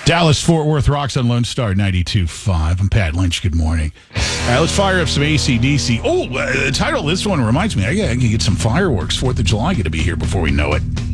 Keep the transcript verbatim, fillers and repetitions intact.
Dallas Fort Worth rocks on Lone Star ninety-two point five. I'm Pat Lynch. Good morning. All right, let's fire up some A C D C. Oh, uh, the title of this one reminds me. I, I can get some fireworks. Fourth of July going to be here before we know it.